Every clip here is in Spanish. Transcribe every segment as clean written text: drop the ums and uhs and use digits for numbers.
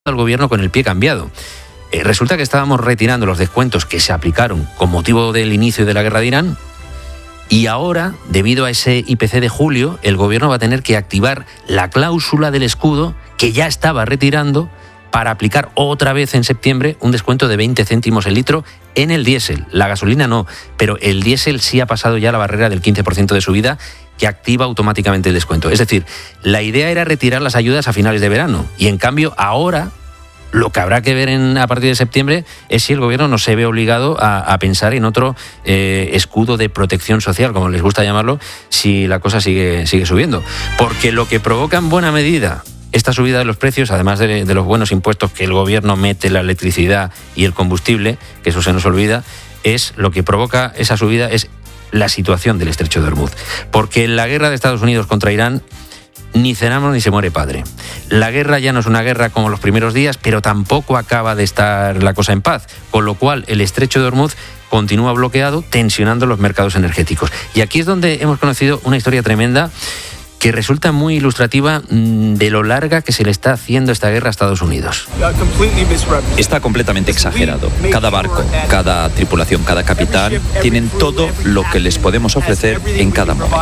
al gobierno con el pie cambiado. Resulta que estábamos retirando los descuentos que se aplicaron con motivo del inicio de la guerra de Irán y ahora, debido a ese IPC de julio, el gobierno va a tener que activar la cláusula del escudo que ya estaba retirando para aplicar otra vez en septiembre un descuento de 20 céntimos el litro en el diésel. La gasolina no, pero el diésel sí ha pasado ya la barrera del 15% de subida que activa automáticamente el descuento. Es decir, la idea era retirar las ayudas a finales de verano y en cambio ahora lo que habrá que ver a partir de septiembre es si el gobierno no se ve obligado a pensar en otro escudo de protección social, como les gusta llamarlo, si la cosa sigue subiendo. Porque lo que provoca en buena medida esta subida de los precios, además de los buenos impuestos que el gobierno mete en la electricidad y el combustible, que eso se nos olvida, es lo que provoca esa subida es la situación del estrecho de Hormuz. Porque en la guerra de Estados Unidos contra Irán ni cenamos ni se muere padre. La guerra ya no es una guerra como los primeros días, pero tampoco acaba de estar la cosa en paz, con lo cual el estrecho de Hormuz continúa bloqueado, tensionando los mercados energéticos. Y aquí es donde hemos conocido una historia tremenda que resulta muy ilustrativa de lo larga que se le está haciendo esta guerra a Estados Unidos. Está completamente exagerado. Cada barco, cada tripulación, cada capitán tienen todo lo que les podemos ofrecer en cada momento.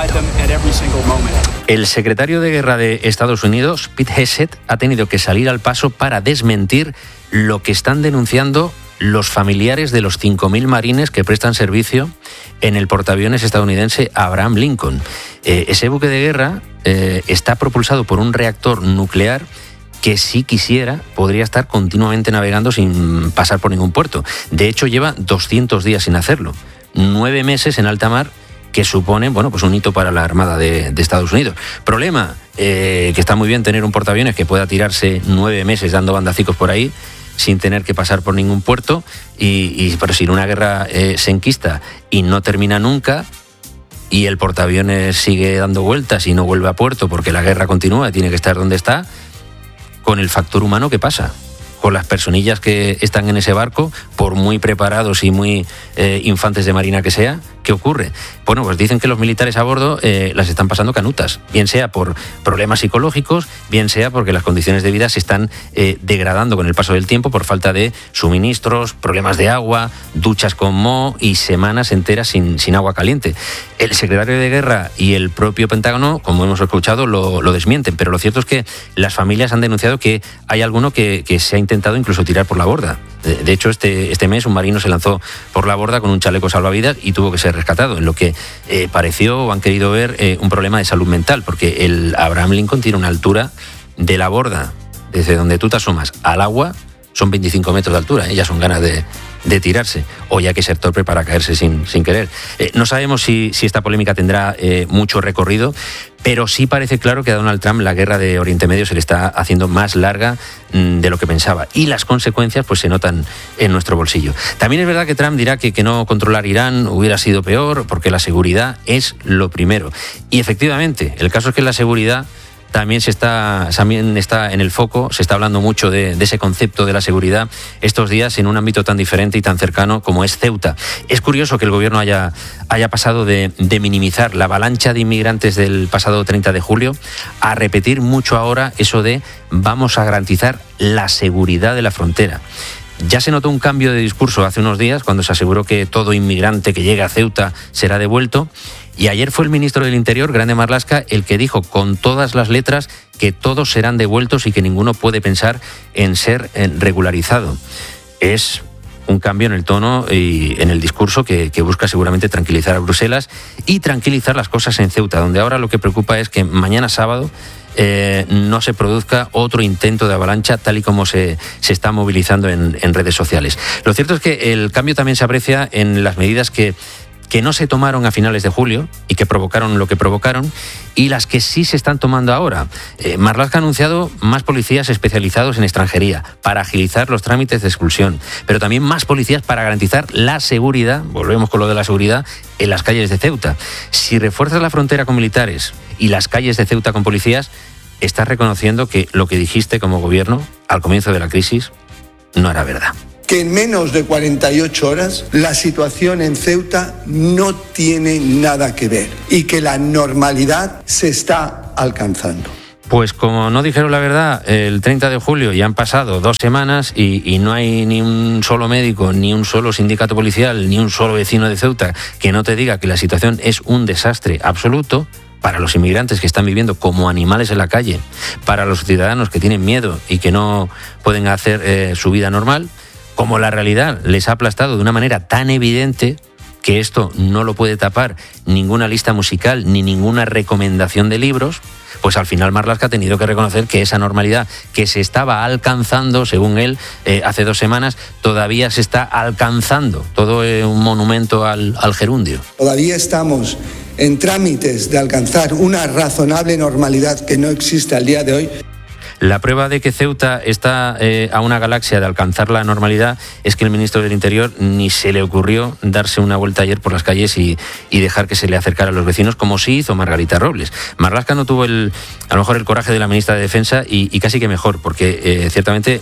El secretario de Guerra de Estados Unidos, Pete Hegseth, ha tenido que salir al paso para desmentir lo que están denunciando los familiares de los 5.000 marines que prestan servicio en el portaaviones estadounidense Abraham Lincoln. Ese buque de guerra está propulsado por un reactor nuclear que si quisiera podría estar continuamente navegando sin pasar por ningún puerto. De hecho, lleva 200 días sin hacerlo. 9 meses en alta mar que suponen, pues un hito para la Armada de Estados Unidos. Problema, que está muy bien tener un portaaviones que pueda tirarse 9 meses dando bandacicos por ahí, sin tener que pasar por ningún puerto, pero si una guerra se enquista y no termina nunca, y el portaaviones sigue dando vueltas y no vuelve a puerto porque la guerra continúa y tiene que estar donde está, con el factor humano, ¿qué pasa? Con las personillas que están en ese barco, por muy preparados y muy infantes de marina que sea, ¿qué ocurre? Bueno, pues dicen que los militares a bordo las están pasando canutas, bien sea por problemas psicológicos, bien sea porque las condiciones de vida se están degradando con el paso del tiempo por falta de suministros, problemas de agua, duchas con moho y semanas enteras sin agua caliente. El secretario de Guerra y el propio Pentágono, como hemos escuchado, lo desmienten, pero lo cierto es que las familias han denunciado que hay alguno que se ha intentado incluso tirar por la borda. De hecho, este mes un marino se lanzó por la borda con un chaleco salvavidas y tuvo que ser rescatado, en lo que pareció o han querido ver un problema de salud mental, porque el Abraham Lincoln tiene una altura de la borda, desde donde tú te asomas al agua, son 25 metros de altura, ya son ganas de tirarse, o ya que ser torpe para caerse sin querer. No sabemos si esta polémica tendrá mucho recorrido, pero sí parece claro que a Donald Trump la guerra de Oriente Medio se le está haciendo más larga de lo que pensaba, y las consecuencias pues se notan en nuestro bolsillo. También es verdad que Trump dirá que no controlar Irán hubiera sido peor, porque la seguridad es lo primero. Y efectivamente, el caso es que la seguridad también está en el foco. Se está hablando mucho de ese concepto de la seguridad estos días en un ámbito tan diferente y tan cercano como es Ceuta. Es curioso que el gobierno haya pasado de minimizar la avalancha de inmigrantes del pasado 30 de julio a repetir mucho ahora eso de vamos a garantizar la seguridad de la frontera. Ya se notó un cambio de discurso hace unos días cuando se aseguró que todo inmigrante que llegue a Ceuta será devuelto. Y ayer fue el ministro del Interior, Grande Marlaska, el que dijo con todas las letras que todos serán devueltos y que ninguno puede pensar en ser regularizado. Es un cambio en el tono y en el discurso que busca seguramente tranquilizar a Bruselas y tranquilizar las cosas en Ceuta, donde ahora lo que preocupa es que mañana sábado no se produzca otro intento de avalancha tal y como se está movilizando en redes sociales. Lo cierto es que el cambio también se aprecia en las medidas que no se tomaron a finales de julio y que provocaron lo que provocaron, y las que sí se están tomando ahora. Marlaska ha anunciado más policías especializados en extranjería para agilizar los trámites de expulsión, pero también más policías para garantizar la seguridad, volvemos con lo de la seguridad, en las calles de Ceuta. Si refuerzas la frontera con militares y las calles de Ceuta con policías, estás reconociendo que lo que dijiste como gobierno al comienzo de la crisis no era verdad. Que en menos de 48 horas la situación en Ceuta no tiene nada que ver y que la normalidad se está alcanzando. Pues como no dijeron la verdad el 30 de julio y han pasado 2 semanas y no hay ni un solo médico, ni un solo sindicato policial, ni un solo vecino de Ceuta que no te diga que la situación es un desastre absoluto para los inmigrantes que están viviendo como animales en la calle, para los ciudadanos que tienen miedo y que no pueden hacer su vida normal, como la realidad les ha aplastado de una manera tan evidente que esto no lo puede tapar ninguna lista musical ni ninguna recomendación de libros, pues al final Marlaska ha tenido que reconocer que esa normalidad que se estaba alcanzando, según él, hace 2 semanas, todavía se está alcanzando. Todo un monumento al gerundio. Todavía estamos en trámites de alcanzar una razonable normalidad que no existe al día de hoy. La prueba de que Ceuta está a una galaxia de alcanzar la normalidad es que el ministro del Interior ni se le ocurrió darse una vuelta ayer por las calles y dejar que se le acercara a los vecinos, como sí hizo Margarita Robles. Marlaska no tuvo a lo mejor el coraje de la ministra de Defensa y casi que mejor, porque ciertamente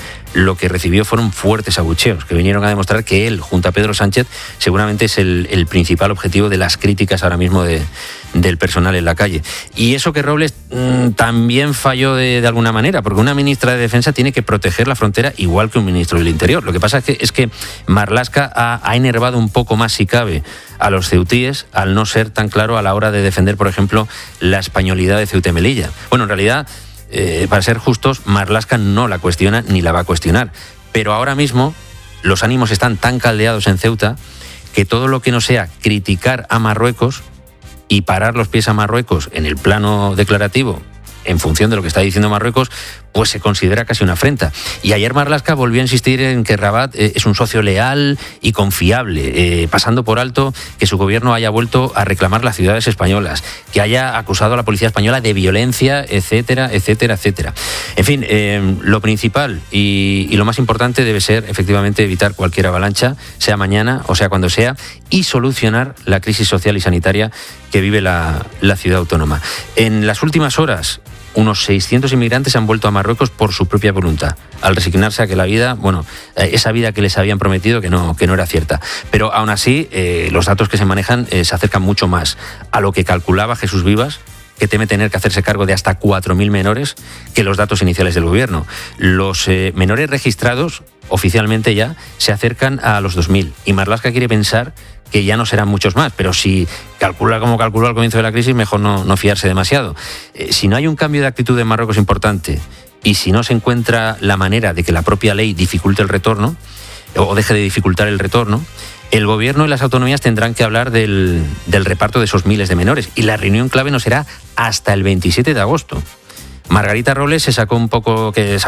lo que recibió fueron fuertes abucheos que vinieron a demostrar que él, junto a Pedro Sánchez, seguramente es el principal objetivo de las críticas ahora mismo del personal en la calle. Y eso que Robles también falló de alguna manera, porque una ministra de Defensa tiene que proteger la frontera igual que un ministro del Interior. Lo que pasa es que Marlaska ha enervado un poco más, si cabe, a los ceutíes al no ser tan claro a la hora de defender, por ejemplo, la españolidad de Ceuta y Melilla. Bueno, en realidad, para ser justos, Marlaska no la cuestiona ni la va a cuestionar. Pero ahora mismo los ánimos están tan caldeados en Ceuta que todo lo que no sea criticar a Marruecos y parar los pies a Marruecos en el plano declarativo, en función de lo que está diciendo Marruecos, pues se considera casi una afrenta. Y ayer Marlaska volvió a insistir en que Rabat es un socio leal y confiable, pasando por alto que su gobierno haya vuelto a reclamar las ciudades españolas, que haya acusado a la policía española de violencia, etcétera, etcétera, etcétera. En fin, lo principal y lo más importante debe ser efectivamente evitar cualquier avalancha, sea mañana o sea cuando sea, y solucionar la crisis social y sanitaria que vive la ciudad autónoma. En las últimas horas, unos 600 inmigrantes han vuelto a Marruecos por su propia voluntad, al resignarse a que la vida, esa vida que les habían prometido que no era cierta. Pero aún así, los datos que se manejan se acercan mucho más a lo que calculaba Jesús Vivas, que teme tener que hacerse cargo de hasta 4.000 menores, que los datos iniciales del gobierno. Los menores registrados, oficialmente ya, se acercan a los 2.000. Y Marlaska quiere pensar que ya no serán muchos más, pero si calcula como calculó al comienzo de la crisis, mejor no fiarse demasiado. Si no hay un cambio de actitud en Marruecos importante y si no se encuentra la manera de que la propia ley dificulte el retorno o deje de dificultar el retorno, el gobierno y las autonomías tendrán que hablar del reparto de esos miles de menores, y la reunión clave no será hasta el 27 de agosto. Margarita Robles sacó un poco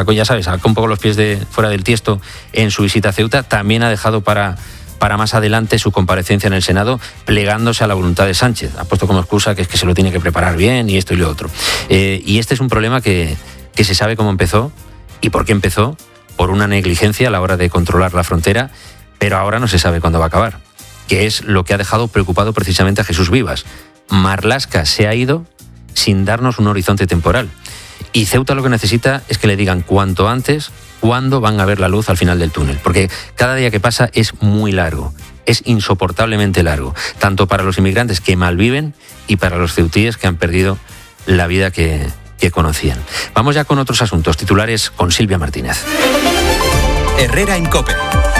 los pies fuera del tiesto en su visita a Ceuta. También ha dejado para más adelante su comparecencia en el Senado, plegándose a la voluntad de Sánchez. Ha puesto como excusa que es que se lo tiene que preparar bien y esto y lo otro. Y este es un problema que se sabe cómo empezó y por qué empezó, por una negligencia a la hora de controlar la frontera, pero ahora no se sabe cuándo va a acabar, que es lo que ha dejado preocupado precisamente a Jesús Vivas. Marlaska se ha ido sin darnos un horizonte temporal. Y Ceuta lo que necesita es que le digan cuanto antes cuándo van a ver la luz al final del túnel, porque cada día que pasa es muy largo, es insoportablemente largo, tanto para los inmigrantes que malviven y para los ceutíes que han perdido la vida que conocían. Vamos ya con otros asuntos, titulares con Silvia Martínez. Herrera en COPE.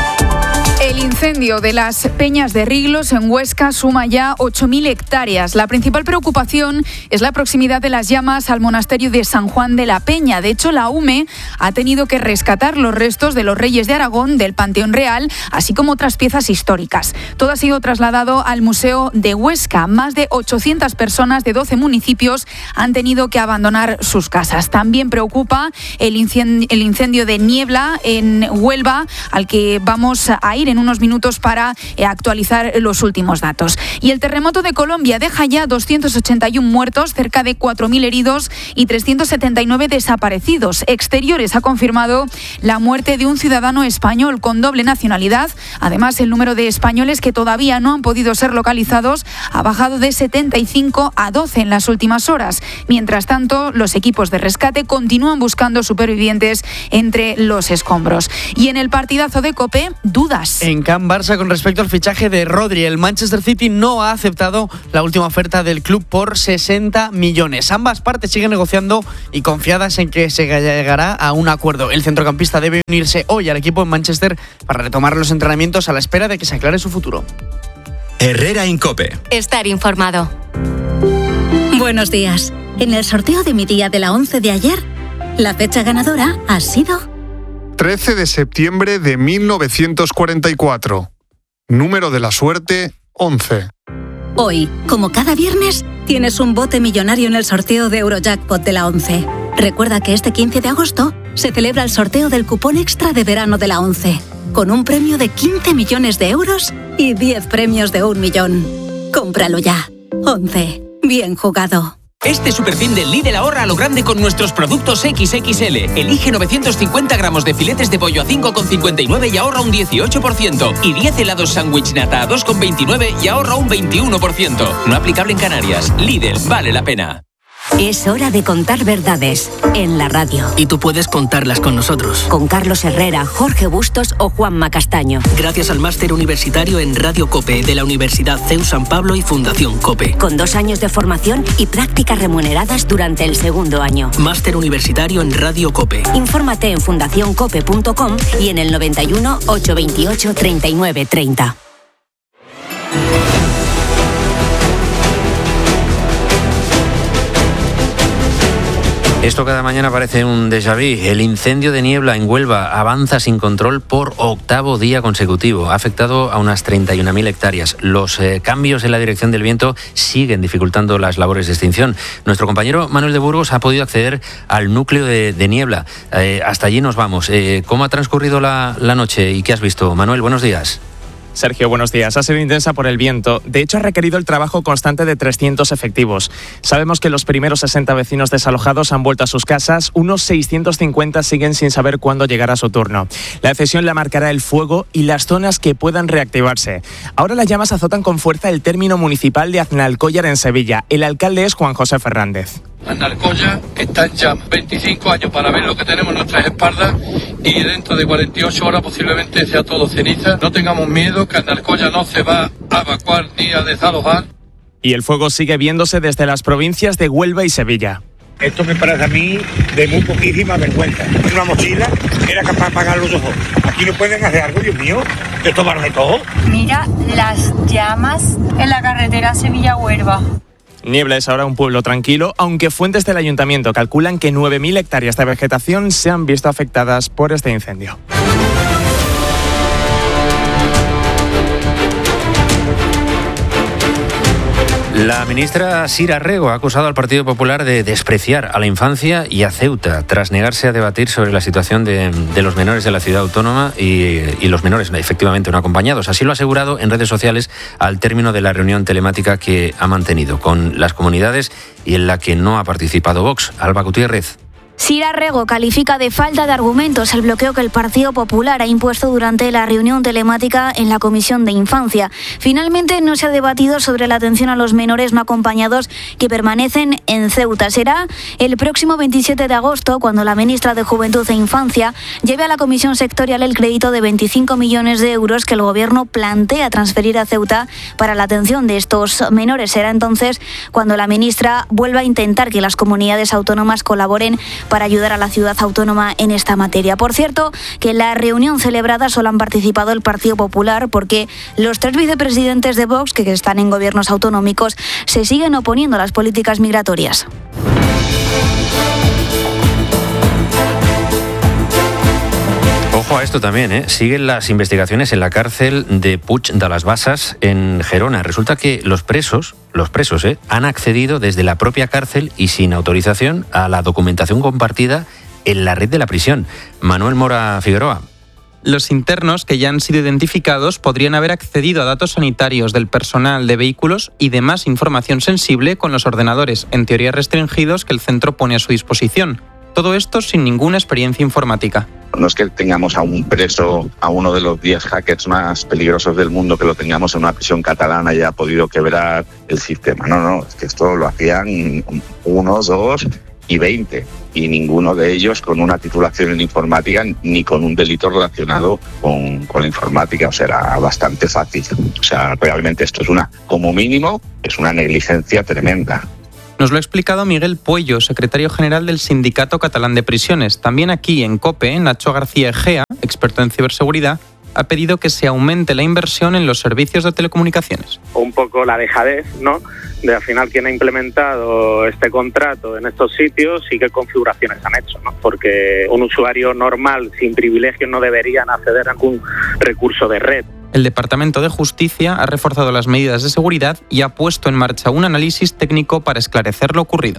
El incendio de las Peñas de Riglos en Huesca suma ya 8.000 hectáreas. La principal preocupación es la proximidad de las llamas al monasterio de San Juan de la Peña. De hecho, la UME ha tenido que rescatar los restos de los reyes de Aragón del Panteón Real, así como otras piezas históricas. Todo ha sido trasladado al Museo de Huesca. Más de 800 personas de 12 municipios han tenido que abandonar sus casas. También preocupa el incendio de Niebla en Huelva, al que vamos a ir en unos minutos para actualizar los últimos datos. Y el terremoto de Colombia deja ya 281 muertos, cerca de 4.000 heridos y 379 desaparecidos. Exteriores ha confirmado la muerte de un ciudadano español con doble nacionalidad. Además, el número de españoles que todavía no han podido ser localizados ha bajado de 75 a 12 en las últimas horas. Mientras tanto, los equipos de rescate continúan buscando supervivientes entre los escombros. Y en el partidazo de COPE, dudas. En Can Barça, con respecto al fichaje de Rodri, el Manchester City no ha aceptado la última oferta del club por 60 millones. Ambas partes siguen negociando y confiadas en que se llegará a un acuerdo. El centrocampista debe unirse hoy al equipo en Manchester para retomar los entrenamientos a la espera de que se aclare su futuro. Herrera Incope. Estar informado. Buenos días. En el sorteo de mi día de la 11 de ayer, la fecha ganadora ha sido 13 de septiembre de 1944. Número de la suerte, 11. Hoy, como cada viernes, tienes un bote millonario en el sorteo de Eurojackpot de la 11. Recuerda que este 15 de agosto se celebra el sorteo del cupón extra de verano de la 11, con un premio de 15 millones de euros y 10 premios de 1 millón. Cómpralo ya. 11. Bien jugado. Este superfin del Lidl ahorra a lo grande con nuestros productos XXL. Elige 950 gramos de filetes de pollo a 5,59 y ahorra un 18%. Y 10 helados sándwich nata a 2,29 y ahorra un 21%. No aplicable en Canarias. Lidl, vale la pena. Es hora de contar verdades en la radio. Y tú puedes contarlas con nosotros. Con Carlos Herrera, Jorge Bustos o Juanma Castaño. Gracias al máster universitario en Radio COPE de la Universidad CEU San Pablo y Fundación COPE. Con 2 años de formación y prácticas remuneradas durante el segundo año. Máster universitario en Radio COPE. Infórmate en fundacioncope.com y en el 91 828 39 30. Esto cada mañana parece un déjà vu. El incendio de niebla en Huelva avanza sin control por 8º día consecutivo. Ha afectado a unas 31.000 hectáreas. Los cambios en la dirección del viento siguen dificultando las labores de extinción. Nuestro compañero Manuel de Burgos ha podido acceder al núcleo de niebla. Hasta allí nos vamos. ¿Cómo ha transcurrido la noche y qué has visto? Manuel, buenos días. Sergio, buenos días. Ha sido intensa por el viento. De hecho, ha requerido el trabajo constante de 300 efectivos. Sabemos que los primeros 60 vecinos desalojados han vuelto a sus casas. Unos 650 siguen sin saber cuándo llegará su turno. La decisión la marcará el fuego y las zonas que puedan reactivarse. Ahora las llamas azotan con fuerza el término municipal de Aznalcóllar en Sevilla. El alcalde es Juan José Fernández. Aznalcóllar está en llamas. 25 años para ver lo que tenemos en nuestras espaldas y dentro de 48 horas posiblemente sea todo ceniza. No tengamos miedo, que Aznalcóllar no se va a evacuar ni a desalojar. Y el fuego sigue viéndose desde las provincias de Huelva y Sevilla. Esto me parece a mí de muy poquísima vergüenza. Una mochila era capaz de apagar los ojos. Aquí no pueden hacer algo, Dios mío, de tomarme todo. Mira las llamas en la carretera Sevilla-Huelva. Niebla es ahora un pueblo tranquilo, aunque fuentes del ayuntamiento calculan que 9.000 hectáreas de vegetación se han visto afectadas por este incendio. La ministra Sira Rego ha acusado al Partido Popular de despreciar a la infancia y a Ceuta, tras negarse a debatir sobre la situación de los menores de la ciudad autónoma y los menores efectivamente no acompañados. Así lo ha asegurado en redes sociales al término de la reunión telemática que ha mantenido con las comunidades y en la que no ha participado Vox. Alba Gutiérrez. Sira Rego califica de falta de argumentos el bloqueo que el Partido Popular ha impuesto durante la reunión telemática en la Comisión de Infancia. Finalmente no se ha debatido sobre la atención a los menores no acompañados que permanecen en Ceuta. Será el próximo 27 de agosto cuando la ministra de Juventud e Infancia lleve a la Comisión Sectorial el crédito de 25 millones de euros que el Gobierno plantea transferir a Ceuta para la atención de estos menores. Será entonces cuando la ministra vuelva a intentar que las comunidades autónomas colaboren para ayudar a la ciudad autónoma en esta materia. Por cierto, que en la reunión celebrada solo han participado el Partido Popular porque los 3 vicepresidentes de Vox, que están en gobiernos autonómicos, se siguen oponiendo a las políticas migratorias. Ojo a esto también, siguen las investigaciones en la cárcel de Puig de las Basas en Gerona. Resulta que los presos han accedido desde la propia cárcel y sin autorización a la documentación compartida en la red de la prisión. Manuel Mora Figueroa. Los internos que ya han sido identificados podrían haber accedido a datos sanitarios del personal de vehículos y demás información sensible con los ordenadores, en teoría restringidos, que el centro pone a su disposición. Todo esto sin ninguna experiencia informática. No es que tengamos a un preso, a uno de los 10 hackers más peligrosos del mundo, que lo tengamos en una prisión catalana y haya podido quebrar el sistema. No, es que esto lo hacían 1, 2 y 20, y ninguno de ellos con una titulación en informática ni con un delito relacionado con la informática. O sea, era bastante fácil. O sea, realmente esto es como mínimo, es una negligencia tremenda. Nos lo ha explicado Miguel Puello, secretario general del Sindicato Catalán de Prisiones. También aquí en COPE, Nacho García Egea, experto en ciberseguridad, ha pedido que se aumente la inversión en los servicios de telecomunicaciones. Un poco la dejadez, ¿no?, de al final quién ha implementado este contrato en estos sitios y qué configuraciones han hecho, ¿no? Porque un usuario normal sin privilegios no deberían acceder a ningún recurso de red. El Departamento de Justicia ha reforzado las medidas de seguridad y ha puesto en marcha un análisis técnico para esclarecer lo ocurrido.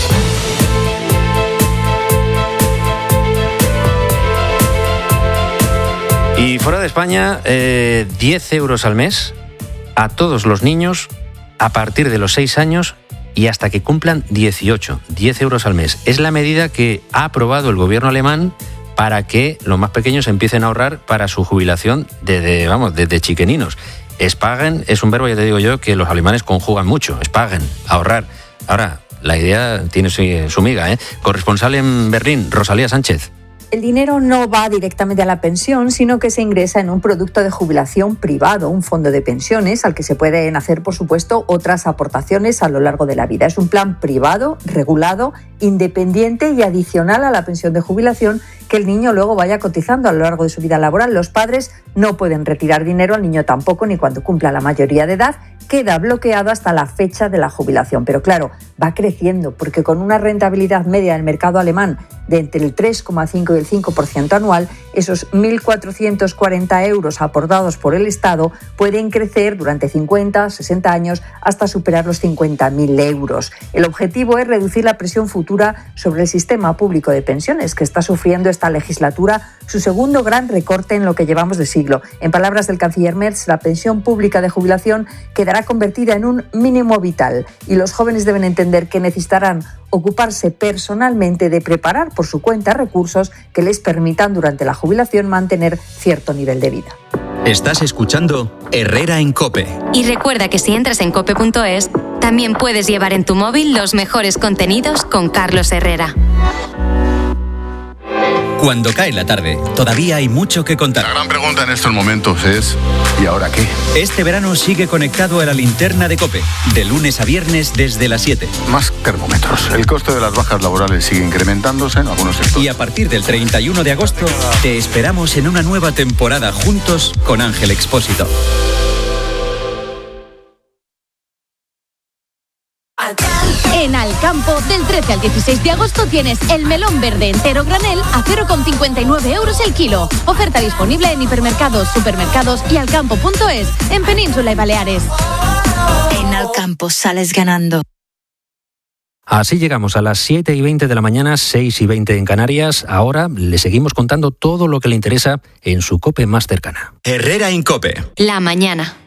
Y fuera de España, 10 euros al mes a todos los niños a partir de los 6 años y hasta que cumplan 18. 10 euros al mes. Es la medida que ha aprobado el gobierno alemán para que los más pequeños empiecen a ahorrar para su jubilación desde chiqueninos. Espaguen es un verbo, ya te digo yo, que los alemanes conjugan mucho. Espaguen, ahorrar. Ahora, la idea tiene su miga, ¿eh? Corresponsal en Berlín, Rosalía Sánchez. El dinero no va directamente a la pensión, sino que se ingresa en un producto de jubilación privado, un fondo de pensiones, al que se pueden hacer, por supuesto, otras aportaciones a lo largo de la vida. Es un plan privado, regulado, independiente y adicional a la pensión de jubilación que el niño luego vaya cotizando a lo largo de su vida laboral. Los padres no pueden retirar dinero, el niño tampoco, ni cuando cumpla la mayoría de edad. Queda bloqueado hasta la fecha de la jubilación. Pero claro, va creciendo, porque con una rentabilidad media del mercado alemán de entre el 3,5 y el 5% anual, esos 1.440 euros aportados por el Estado pueden crecer durante 50, 60 años hasta superar los 50.000 euros. El objetivo es reducir la presión futura sobre el sistema público de pensiones, que está sufriendo esta legislatura su segundo gran recorte en lo que llevamos de siglo. En palabras del canciller Merz, la pensión pública de jubilación quedará convertida en un mínimo vital y los jóvenes deben entender que necesitarán ocuparse personalmente de preparar por su cuenta recursos que les permitan durante la jubilación mantener cierto nivel de vida. Estás escuchando Herrera en COPE. Y recuerda que si entras en cope.es, también puedes llevar en tu móvil los mejores contenidos con Carlos Herrera. Cuando cae la tarde, todavía hay mucho que contar. La gran pregunta en estos momentos es ¿y ahora qué? Este verano sigue conectado a la linterna de COPE, de lunes a viernes desde las 7. Más termómetros. El coste de las bajas laborales sigue incrementándose en algunos sectores. Y a partir del 31 de agosto, te esperamos en una nueva temporada juntos con Ángel Expósito. En Alcampo, del 13 al 16 de agosto tienes el melón verde entero granel a 0,59 euros el kilo. Oferta disponible en hipermercados, supermercados y alcampo.es, en Península y Baleares. En Alcampo sales ganando. Así llegamos a las 7:20 de la mañana, 6:20 en Canarias. Ahora le seguimos contando todo lo que le interesa en su COPE más cercana. Herrera en COPE. La mañana.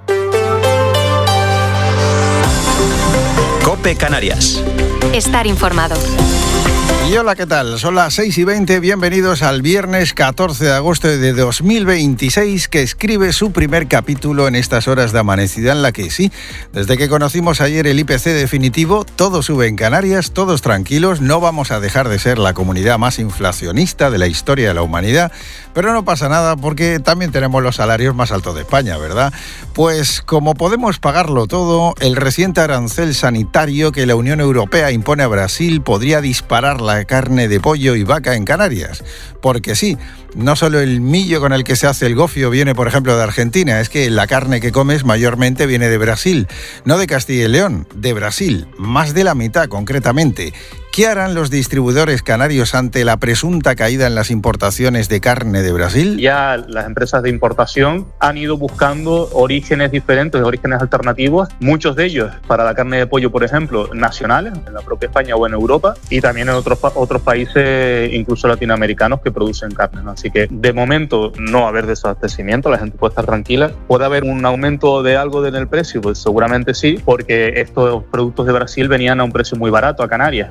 COPE Canarias. Estar informado. Y hola, ¿qué tal? Son las 6:20, bienvenidos al viernes 14 de agosto de 2026, que escribe su primer capítulo en estas horas de amanecida en la que sí, desde que conocimos ayer el IPC definitivo, todo sube en Canarias, todos tranquilos, no vamos a dejar de ser la comunidad más inflacionista de la historia de la humanidad, pero no pasa nada porque también tenemos los salarios más altos de España, ¿verdad? Pues como podemos pagarlo todo, el reciente arancel sanitario que la Unión Europea impone a Brasil podría disparar la carne de pollo y vaca en Canarias, porque sí, no solo el millo con el que se hace el gofio viene, por ejemplo, de Argentina, es que la carne que comes mayormente viene de Brasil, no de Castilla y León, de Brasil, más de la mitad concretamente. ¿Qué harán los distribuidores canarios ante la presunta caída en las importaciones de carne de Brasil? Ya las empresas de importación han ido buscando orígenes diferentes, orígenes alternativos, muchos de ellos para la carne de pollo, por ejemplo, nacionales, en la propia España o en Europa, y también en otros países, incluso latinoamericanos, que producen carne, ¿no? Así que de momento no va a haber desabastecimiento, la gente puede estar tranquila. ¿Puede haber un aumento de algo en el precio? Pues seguramente sí, porque estos productos de Brasil venían a un precio muy barato a Canarias.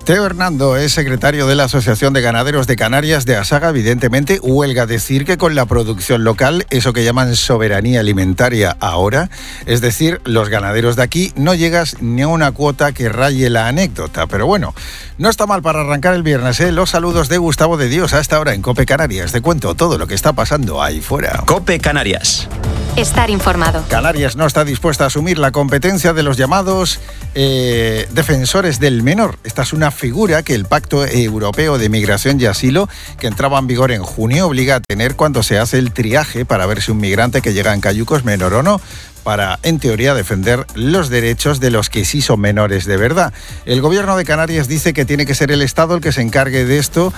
Teo Hernando es secretario de la Asociación de Ganaderos de Canarias de Asaga. Evidentemente, huelga decir que con la producción local, eso que llaman soberanía alimentaria ahora, es decir, los ganaderos de aquí, no llegas ni a una cuota que raye la anécdota. Pero bueno, no está mal para arrancar el viernes, ¿eh? Los saludos de Gustavo de Dios a esta hora en COPE Canarias. Te cuento todo lo que está pasando ahí fuera. COPE Canarias. Estar informado. Canarias no está dispuesta a asumir la competencia de los llamados defensores del menor. Esta es una figura que el Pacto Europeo de Migración y Asilo, que entraba en vigor en junio, obliga a tener cuando se hace el triaje para ver si un migrante que llega en cayuco es menor o no, para, en teoría, defender los derechos de los que sí son menores de verdad. El gobierno de Canarias dice que tiene que ser el Estado el que se encargue de esto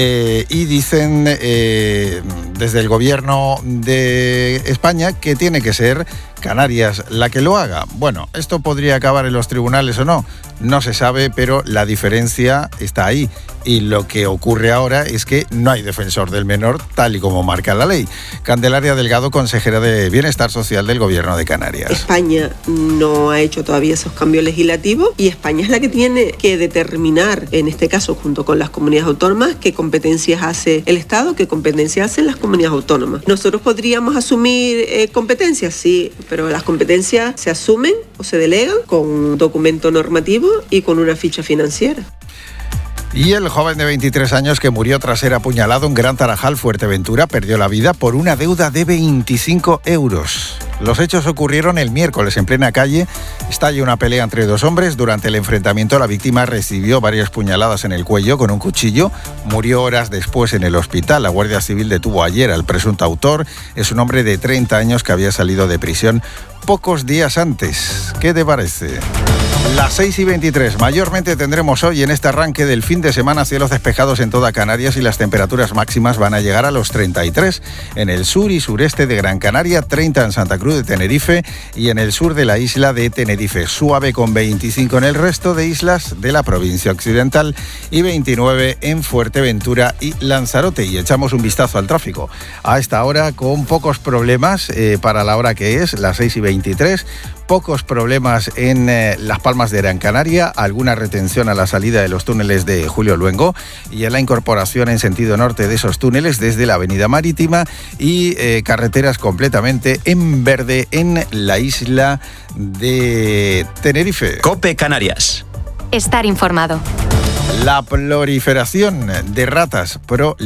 y dicen desde el gobierno de España que tiene que ser Canarias la que lo haga. Bueno, ¿esto podría acabar en los tribunales o no? No se sabe, pero la diferencia está ahí. Y lo que ocurre ahora es que no hay defensor del menor, tal y como marca la ley. Candelaria Delgado, consejera de Bienestar Social del Gobierno de Canarias. España no ha hecho todavía esos cambios legislativos y España es la que tiene que determinar, en este caso junto con las comunidades autónomas, qué competencias hace el Estado, qué competencias hacen las comunidades autónomas. ¿Nosotros podríamos asumir competencias? Sí, pero las competencias se asumen o se delegan con un documento normativo y con una ficha financiera. Y el joven de 23 años que murió tras ser apuñalado en Gran Tarajal, Fuerteventura, perdió la vida por una deuda de 25 euros. Los hechos ocurrieron el miércoles en plena calle. Estalla una pelea entre dos hombres. Durante el enfrentamiento, la víctima recibió varias puñaladas en el cuello con un cuchillo. Murió horas después en el hospital. La Guardia Civil detuvo ayer al presunto autor. Es un hombre de 30 años que había salido de prisión pocos días antes. ¿Qué te parece? Las 6:23. Mayormente tendremos hoy en este arranque del fin de semana cielos despejados en toda Canarias y las temperaturas máximas van a llegar a los 33 en el sur y sureste de Gran Canaria, 30 en Santa Cruz de Tenerife y en el sur de la isla de Tenerife. Suave con 25 en el resto de islas de la provincia occidental y 29 en Fuerteventura y Lanzarote. Y echamos un vistazo al tráfico. A esta hora con pocos problemas para la hora que es, las 6:23. Pocos problemas en Las Palmas de Gran Canaria, alguna retención a la salida de los túneles de Julio Luengo y en la incorporación en sentido norte de esos túneles desde la Avenida Marítima y carreteras completamente en verde en la isla de Tenerife. COPE Canarias. Estar informado. La proliferación de ratas,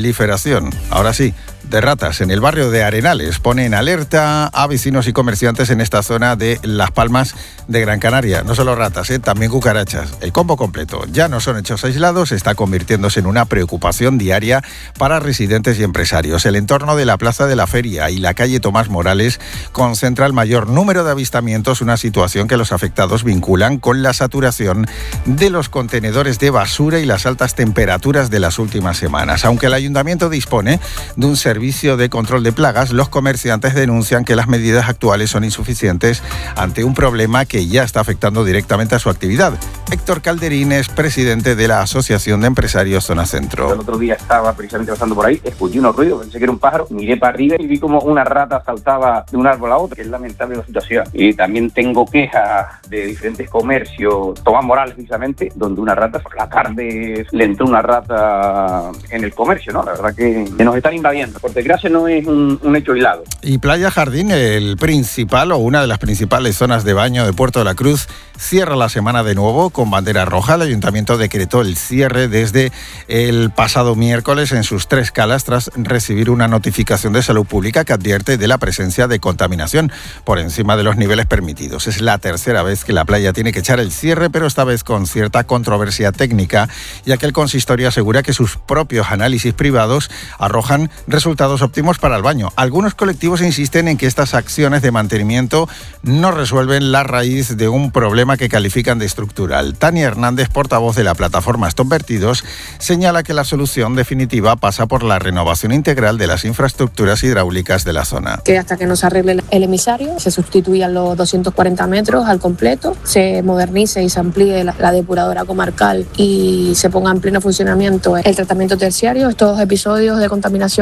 ahora sí, de ratas en el barrio de Arenales pone en alerta a vecinos y comerciantes en esta zona de Las Palmas de Gran Canaria. No solo ratas, también cucarachas. El combo completo. Ya no son hechos aislados, está convirtiéndose en una preocupación diaria para residentes y empresarios. El entorno de la Plaza de la Feria y la calle Tomás Morales concentra el mayor número de avistamientos, una situación que los afectados vinculan con la saturación de los contenedores de basura y las altas temperaturas de las últimas semanas. Aunque el ayuntamiento dispone de un servicio de control de plagas, los comerciantes denuncian que las medidas actuales son insuficientes ante un problema que ya está afectando directamente a su actividad. Héctor Calderín es presidente de la Asociación de Empresarios Zona Centro. El otro día estaba precisamente pasando por ahí, escuché unos ruidos, pensé que era un pájaro, miré para arriba y vi como una rata saltaba de un árbol a otro. Es lamentable la situación. Y también tengo quejas de diferentes comercios, Tomás Morales precisamente, donde una rata, por la tarde le entró una rata en el comercio, ¿no? La verdad que nos están invadiendo. Por desgracia no es un hecho aislado. Y Playa Jardín, el principal o una de las principales zonas de baño de Puerto de la Cruz, cierra la semana de nuevo con bandera roja. El ayuntamiento decretó el cierre desde el pasado miércoles en sus 3 calas tras recibir una notificación de salud pública que advierte de la presencia de contaminación por encima de los niveles permitidos. Es la tercera vez que la playa tiene que echar el cierre, pero esta vez con cierta controversia técnica, ya que el consistorio asegura que sus propios análisis privados arrojan resultados óptimos para el baño. Algunos colectivos insisten en que estas acciones de mantenimiento no resuelven la raíz de un problema que califican de estructural. Tania Hernández, portavoz de la plataforma Stop Vertidos, señala que la solución definitiva pasa por la renovación integral de las infraestructuras hidráulicas de la zona. Que hasta que no se arregle el emisario, se sustituyan los 240 metros al completo, se modernice y se amplíe la depuradora comarcal y se ponga en pleno funcionamiento el tratamiento terciario, estos episodios de contaminación pueden seguir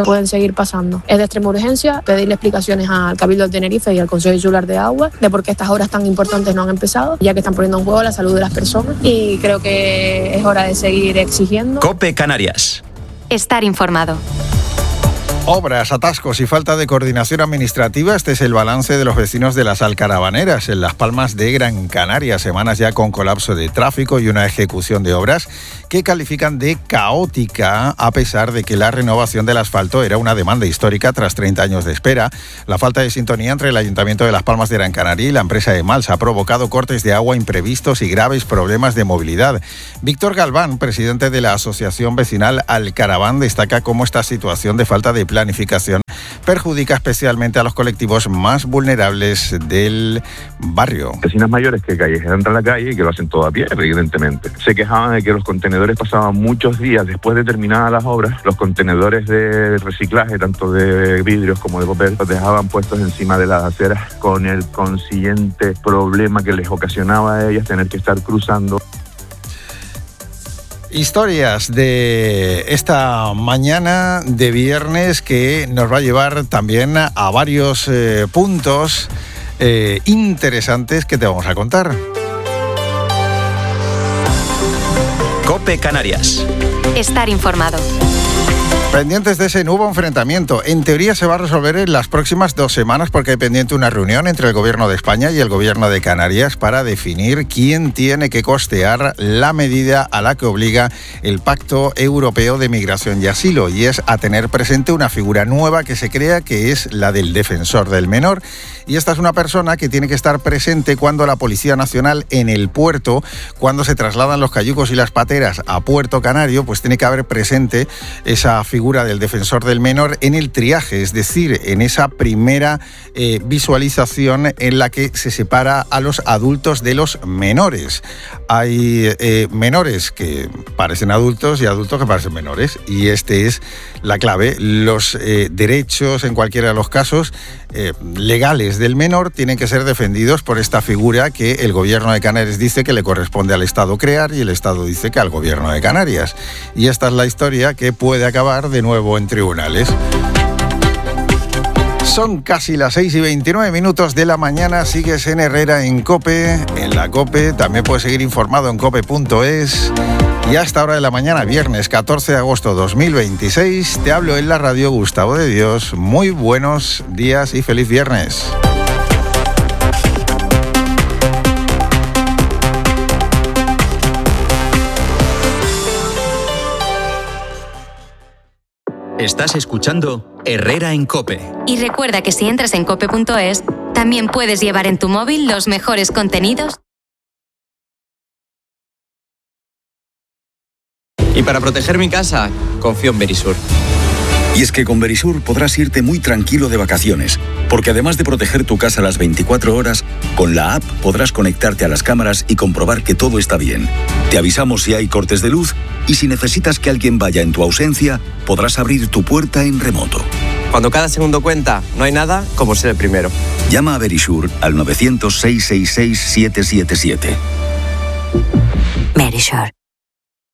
seguir pasando. Es de extrema urgencia pedirle explicaciones al Cabildo de Tenerife y al Consejo Insular de Agua de por qué estas obras tan importantes no han empezado, ya que están poniendo en juego la salud de las personas, y creo que es hora de seguir exigiendo. COPE Canarias. Estar informado. Obras, atascos y falta de coordinación administrativa. Este es el balance de los vecinos de las Alcaravaneras en Las Palmas de Gran Canaria. Semanas ya con colapso de tráfico y una ejecución de obras que califican de caótica, a pesar de que la renovación del asfalto era una demanda histórica tras 30 años de espera. La falta de sintonía entre el Ayuntamiento de Las Palmas de Gran Canaria y la empresa Emals ha provocado cortes de agua imprevistos y graves problemas de movilidad. Víctor Galván, presidente de la Asociación Vecinal Alcaraván, destaca cómo esta situación de falta de planificación perjudica especialmente a los colectivos más vulnerables del barrio. Vecinas mayores que callejean a la calle y que lo hacen todo a pie, evidentemente. Se quejaban de que los contenedores pasaban muchos días después de terminadas las obras. Los contenedores de reciclaje, tanto de vidrios como de papel, los dejaban puestos encima de las aceras, con el consiguiente problema que les ocasionaba a ellas tener que estar cruzando. Historias de esta mañana de viernes que nos va a llevar también a varios puntos interesantes que te vamos a contar. COPE Canarias. Estar informado. Pendientes de ese nuevo enfrentamiento. En teoría se va a resolver en las próximas 2 semanas porque hay pendiente una reunión entre el Gobierno de España y el Gobierno de Canarias para definir quién tiene que costear la medida a la que obliga el Pacto Europeo de Migración y Asilo, y es a tener presente una figura nueva que se crea, que es la del defensor del menor. Y esta es una persona que tiene que estar presente cuando la Policía Nacional en el puerto, cuando se trasladan los cayucos y las pateras a Puerto Canario, pues tiene que haber presente esa figura del defensor del menor en el triaje, es decir, en esa primera visualización en la que se separa a los adultos de los menores. Hay menores que parecen adultos y adultos que parecen menores, y este es la clave. Los derechos, en cualquiera de los casos legales del menor, tienen que ser defendidos por esta figura que el Gobierno de Canarias dice que le corresponde al Estado crear y el Estado dice que al Gobierno de Canarias. Y esta es la historia que puede acabar de nuevo en tribunales. Son casi las 6:29 de la mañana. Sigues en Herrera en COPE, en la COPE. También puedes seguir informado en cope.es. Y a esta hora de la mañana, viernes 14 de agosto 2026, te hablo en la radio Gustavo de Dios. Muy buenos días y feliz viernes. Estás escuchando Herrera en COPE. Y recuerda que si entras en cope.es, también puedes llevar en tu móvil los mejores contenidos. Y para proteger mi casa, confío en Verisur. Y es que con Verisur podrás irte muy tranquilo de vacaciones, porque además de proteger tu casa las 24 horas, con la app podrás conectarte a las cámaras y comprobar que todo está bien. Te avisamos si hay cortes de luz y si necesitas que alguien vaya en tu ausencia, podrás abrir tu puerta en remoto. Cuando cada segundo cuenta, no hay nada como ser el primero. Llama a Verisur al 900 666 777. Verisur.